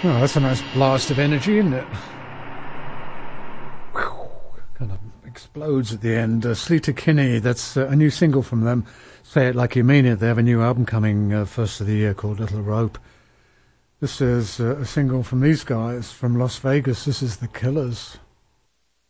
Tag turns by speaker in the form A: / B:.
A: Oh, that's a nice blast of energy, isn't it? Whew, kind of explodes at the end. Sleater Kinney, that's a new single from them. Say It Like You Mean It. They have a new album coming first of the year called Little Rope. This is a single from these guys from Las Vegas. This is The Killers.